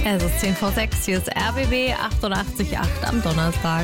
Es ist 5:10, hier ist RBB 88.8 am Donnerstag.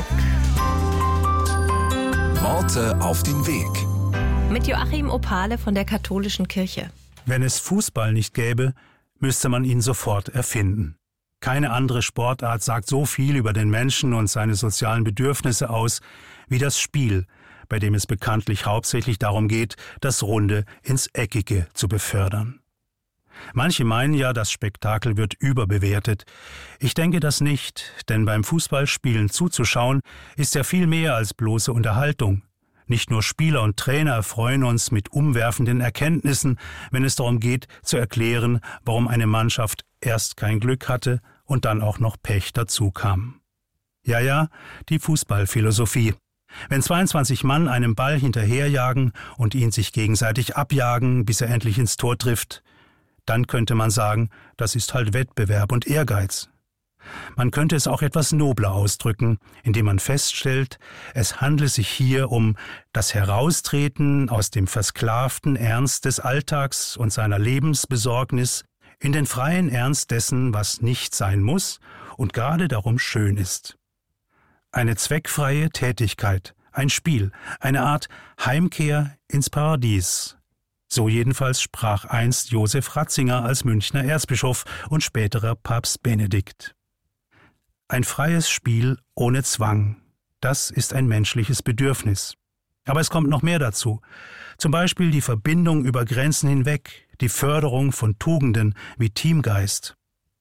Worte auf den Weg. Mit Joachim Opale von der Katholischen Kirche. Wenn es Fußball nicht gäbe, müsste man ihn sofort erfinden. Keine andere Sportart sagt so viel über den Menschen und seine sozialen Bedürfnisse aus wie das Spiel, bei dem es bekanntlich hauptsächlich darum geht, das Runde ins Eckige zu befördern. Manche meinen ja, das Spektakel wird überbewertet. Ich denke das nicht, denn beim Fußballspielen zuzuschauen ist ja viel mehr als bloße Unterhaltung. Nicht nur Spieler und Trainer erfreuen uns mit umwerfenden Erkenntnissen, wenn es darum geht, zu erklären, warum eine Mannschaft erst kein Glück hatte und dann auch noch Pech dazu kam. Ja, die Fußballphilosophie. Wenn 22 Mann einem Ball hinterherjagen und ihn sich gegenseitig abjagen, bis er endlich ins Tor trifft, dann könnte man sagen, das ist halt Wettbewerb und Ehrgeiz. Man könnte es auch etwas nobler ausdrücken, indem man feststellt, es handle sich hier um das Heraustreten aus dem versklavten Ernst des Alltags und seiner Lebensbesorgnis in den freien Ernst dessen, was nicht sein muss und gerade darum schön ist. Eine zweckfreie Tätigkeit, ein Spiel, eine Art Heimkehr ins Paradies. So jedenfalls sprach einst Josef Ratzinger als Münchner Erzbischof und späterer Papst Benedikt. Ein freies Spiel ohne Zwang, das ist ein menschliches Bedürfnis. Aber es kommt noch mehr dazu. Zum Beispiel die Verbindung über Grenzen hinweg, die Förderung von Tugenden wie Teamgeist.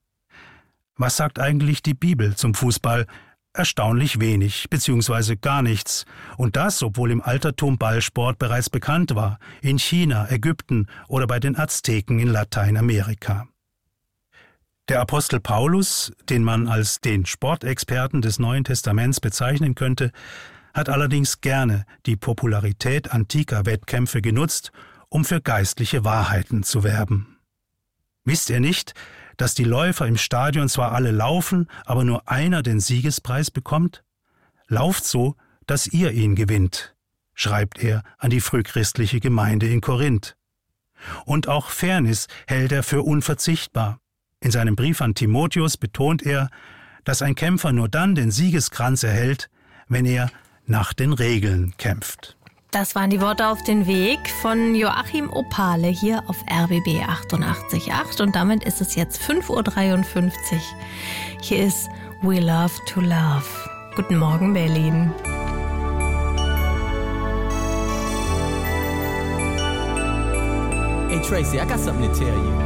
Was sagt eigentlich die Bibel zum Fußball? Erstaunlich wenig, beziehungsweise gar nichts. Und das, obwohl im Altertum Ballsport bereits bekannt war, in China, Ägypten oder bei den Azteken in Lateinamerika. Der Apostel Paulus, den man als den Sportexperten des Neuen Testaments bezeichnen könnte, hat allerdings gerne die Popularität antiker Wettkämpfe genutzt, um für geistliche Wahrheiten zu werben. Wisst ihr nicht, dass die Läufer im Stadion zwar alle laufen, aber nur einer den Siegespreis bekommt? Lauft so, dass ihr ihn gewinnt, schreibt er an die frühchristliche Gemeinde in Korinth. Und auch Fairness hält er für unverzichtbar. In seinem Brief an Timotheus betont er, dass ein Kämpfer nur dann den Siegeskranz erhält, wenn er nach den Regeln kämpft. Das waren die Worte auf den Weg von Joachim Opale hier auf RBB 88.8 und damit ist es jetzt 5:53 Uhr. Hier ist We Love to Love. Guten Morgen, Berlin. Hey Tracy, I got something to tell you.